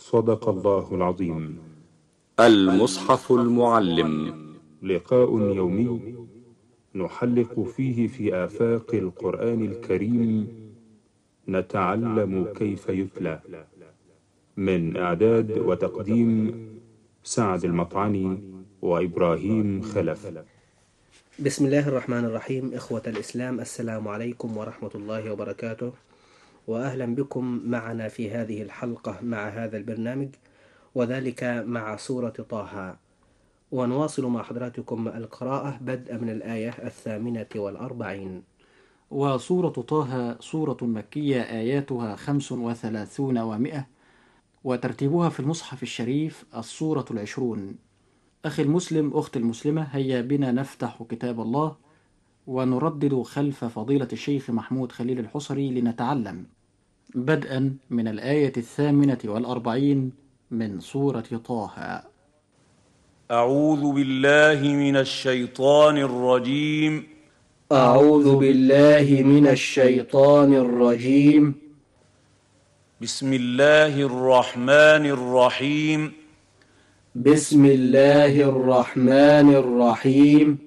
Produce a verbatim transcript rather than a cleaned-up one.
صدق الله العظيم. المصحف المعلم، لقاء يومي نحلق فيه في آفاق القرآن الكريم، نتعلم كيف يتلى. من إعداد وتقديم سعد المطعني وإبراهيم خلف. بسم الله الرحمن الرحيم. إخوة الإسلام، السلام عليكم ورحمة الله وبركاته، وأهلا بكم معنا في هذه الحلقة مع هذا البرنامج، وذلك مع سورة طه. ونواصل مع حضراتكم القراءة بدءا من الآية الثامنة والأربعين. وسورة طه سورة مكية، آياتها خمس وثلاثون ومئة، وترتيبها في المصحف الشريف السورة العشرون. أخي المسلم، أخت المسلمة، هيا بنا نفتح كتاب الله ونردد خلف فضيلة الشيخ محمود خليل الحصري لنتعلم، بدءا من الآية الثامنة والأربعين من سورة طه. أعوذ بالله من الشيطان الرجيم. أعوذ بالله من الشيطان الرجيم. بسم الله الرحمن الرحيم. بسم الله الرحمن الرحيم.